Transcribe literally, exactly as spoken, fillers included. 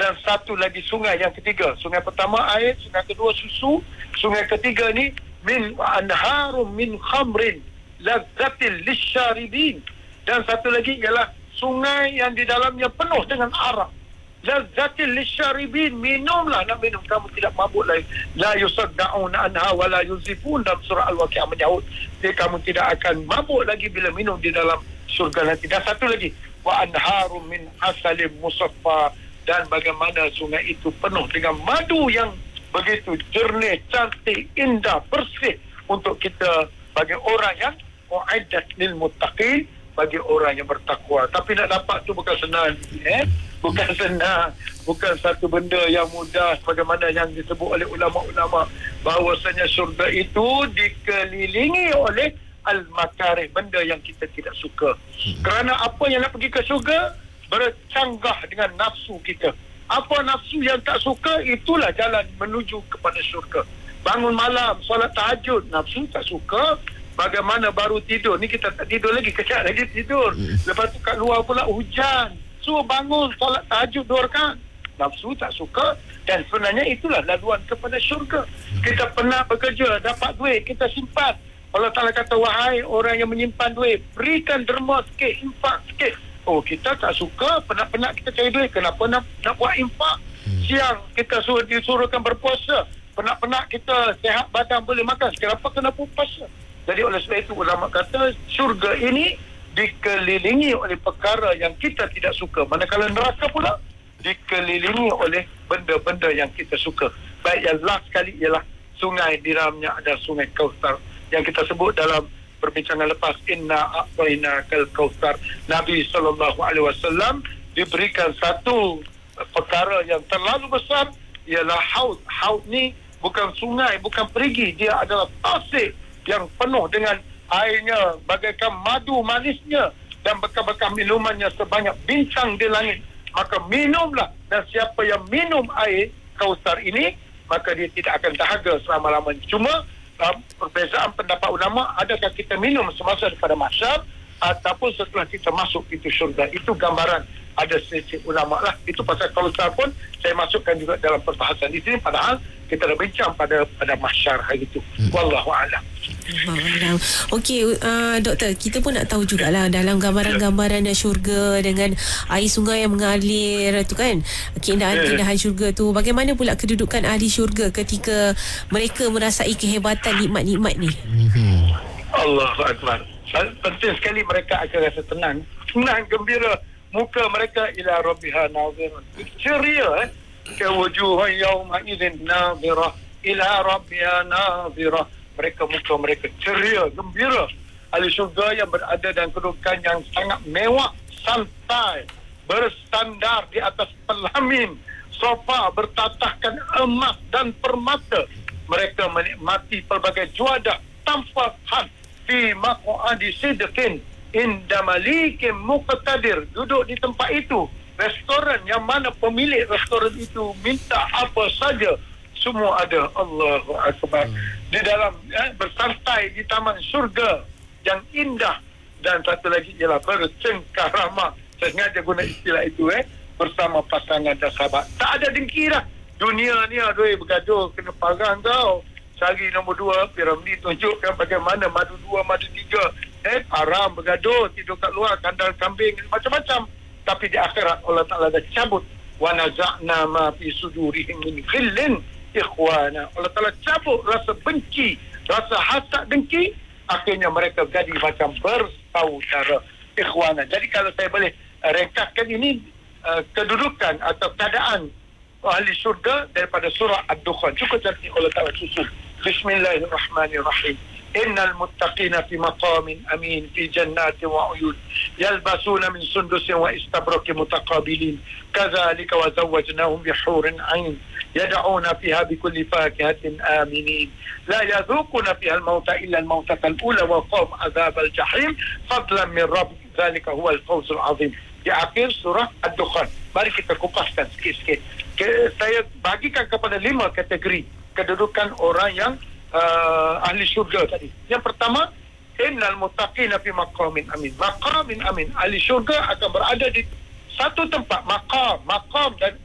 dan satu lagi sungai yang ketiga. Sungai pertama air, sungai kedua susu, sungai ketiga ni min anharum min khamrin lazzatil lisyaribin, dan satu lagi ialah sungai yang di dalamnya penuh dengan arak. Lazzatil lisyaribin, minumlah, nak minum kamu tidak mabuk lagi. La yusaddauna anha wa la yuzifun, dalam surah Al-Waqi'ah menyahut kamu tidak akan mabuk lagi bila minum di dalam surga nanti. Dan satu lagi, wa anharum min asalim musaffa, dan bagaimana sungai itu penuh dengan madu yang begitu jernih, cantik, indah, bersih untuk kita, bagi orang yang mu'iddat lil muttaqin, bagi orang yang bertakwa. Tapi nak dapat tu bukan senang, eh? Bukan senang, bukan satu benda yang mudah, bagaimana yang disebut oleh ulama-ulama bahawasanya syurga itu dikelilingi oleh al-makarih, benda yang kita tidak suka. Kerana apa yang nak pergi ke syurga bercanggah dengan nafsu kita. Apa nafsu yang tak suka, itulah jalan menuju kepada syurga. Bangun malam, solat tahajud, nafsu tak suka. Bagaimana baru tidur, ni kita tak tidur lagi, kejap lagi tidur. Lepas tu kat luar pula hujan, suruh bangun, solat tahajud dua rakaat, nafsu tak suka. Dan sebenarnya itulah laluan kepada syurga. Kita pernah bekerja, dapat duit, kita simpan. Allah Ta'ala kata, wahai orang yang menyimpan duit, berikan derma sikit, infak sikit. Oh, kita tak suka, penat-penat kita cari duit, kenapa nak, nak buat infak? Siang kita suruh disuruhkan berpuasa, penat-penat kita sehat badan boleh makan, kenapa kena puasa? Jadi oleh sebab itu ulama kata syurga ini dikelilingi oleh perkara yang kita tidak suka, manakala neraka pula dikelilingi oleh benda-benda yang kita suka. Baik, yang last sekali ialah sungai, di dalamnya ada sungai Kautsar yang kita sebut dalam perbincangan lepas, inna a'tainakal kautsar. Nabi sallallahu alaihi wasallam diberikan satu perkara yang terlalu besar, ialah haud. Haud ni bukan sungai, bukan perigi, dia adalah tasik yang penuh dengan airnya bagaikan madu manisnya, dan bekas-bekas minumannya sebanyak bintang di langit. Maka minumlah, dan siapa yang minum air Kautsar ini, maka dia tidak akan dahaga selama-lamanya. Cuma uh, perbezaan pendapat ulama, adakah kita minum semasa daripada mahsyar ataupun setelah kita masuk pintu syurga. Itu gambaran ada sesi ulama lah. Itu pasal Kautsar pun saya masukkan juga dalam perbahasan di sini, padahal kita dah bincang pada pada mahsyar hari itu. Hmm. Wallahu a'lam. Wow. Okey, uh, doktor, kita pun nak tahu jugalah dalam gambaran-gambaran syurga dengan air sungai yang mengalir tu kan, keindahan-keindahan syurga tu, bagaimana pula kedudukan ahli syurga ketika mereka merasai kehebatan nikmat-nikmat ni? Hmm. Allahu akbar. Penting sekali mereka akan rasa tenang, tenang, gembira. Muka mereka ila rabbiha nazirun, ceria, eh? Kewujuhun yawma idzin nazirah ila rabbiha nazirah. Mereka, muka mereka ceria, gembira. Ahli syurga yang berada dalam kedudukan yang sangat mewah, santai, bersandar di atas pelamin sofa bertatahkan emas dan permata. Mereka menikmati pelbagai juadah tanpa had fi maq'adi sidqin inda malikin muqtadir. Duduk di tempat itu, restoran yang mana pemilik restoran itu minta apa saja, semua ada. Allahu akbar. Di dalam eh, bersantai di taman syurga yang indah. Dan satu lagi ialah bercengkarama. Saya sengaja guna istilah itu, eh bersama pasangan dan sahabat. Tak ada dengki dah. Dunia ni aduh bergaduh, kena parang kau. Sehari nombor dua, Piramli tunjukkan bagaimana madu dua, madu tiga. Eh, haram bergaduh, tidur kat luar, kandang kambing, macam-macam. Tapi di akhirat Allah Ta'ala dah cabut. Wa naza'na ma fi sudurihim min ghillin ikhwana. Allah Ta'ala cabut rasa benci, rasa hasad, dengki. Akhirnya mereka jadi macam bersaudara, ikhwana. Jadi kalau saya boleh uh, ringkaskan ini, uh, kedudukan atau keadaan ahli syurga daripada surah Ad-Dukhan. Cukup cantik Allah Ta'ala susun. Bismillahirrahmanirrahim. Innal muttaqina fi maqamin amin fi jannatin wa uyun yalbasuna min sundusin wa istabrakin mutaqabilin kadzalika wa zawwajnahum bihurin 'ain yad'una fiha bikulli fakihatin aminin la yadhuquna fiha al-mauta illa al-mautata al-ula wa qam azab al-jahim fadlan min rabbik dzalika huwa al-fawz al-'azim. Di akhir surah Ad-Dukhan. Mari kita kupaskan sikit-sikit. Saya bagikan kepada lima kategori kedudukan orang yang Uh, ahli syurga tadi. Yang pertama, innal muttaqina fi maqamin amin. Maqamin amin. Ahli syurga akan berada di satu tempat, maqam. Maqam dan